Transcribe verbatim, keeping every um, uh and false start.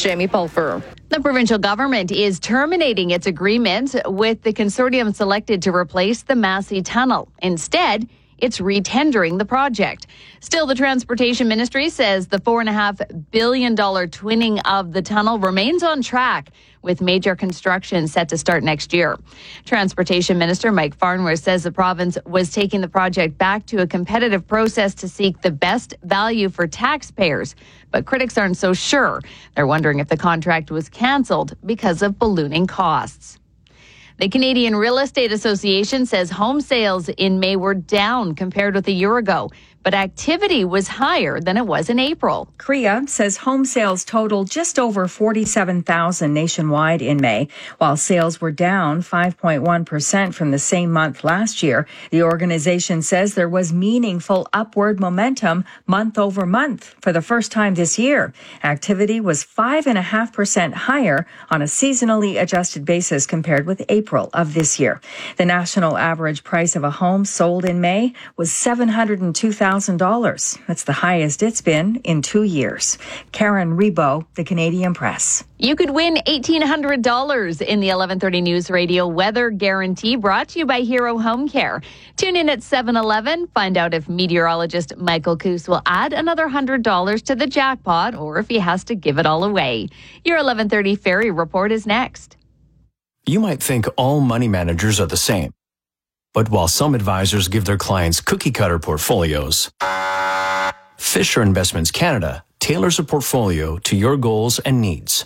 Jamie Pulfer. The provincial government is terminating its agreement with the consortium selected to replace the Massey Tunnel. Instead, it's retendering the project. Still, the Transportation Ministry says the four point five billion dollars twinning of the tunnel remains on track, with major construction set to start next year. Transportation Minister Mike Farnworth says the province was taking the project back to a competitive process to seek the best value for taxpayers. But critics aren't so sure. They're wondering if the contract was cancelled because of ballooning costs. The Canadian Real Estate Association says home sales in May were down compared with a year ago, but activity was higher than it was in April. C R E A says home sales totaled just over forty-seven thousand nationwide in May, while sales were down five point one percent from the same month last year. The organization says there was meaningful upward momentum month over month for the first time this year. Activity was five point five percent higher on a seasonally adjusted basis compared with April of this year. The national average price of a home sold in May was seven hundred two thousand dollars. That's the highest it's been in two years. Karen Rebo, The Canadian Press. You could win eighteen hundred dollars in the eleven thirty News Radio Weather Guarantee, brought to you by Hero Home Care. Tune in at seven eleven. Find out if meteorologist Michael Coos will add another one hundred dollars to the jackpot or if he has to give it all away. Your eleven thirty Ferry Report is next. You might think all money managers are the same. But while some advisors give their clients cookie-cutter portfolios, Fisher Investments Canada tailors a portfolio to your goals and needs.